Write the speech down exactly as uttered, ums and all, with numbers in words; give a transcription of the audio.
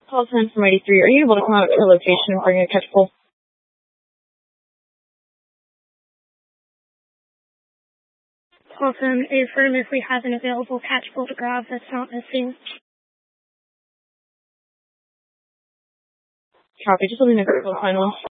Call ten from eighty-three. Are you able to come out to your location and bring a catchable? Call ten, affirm if we have an available catchable to grab that's not missing. Copy. Just let me know if you'll find one.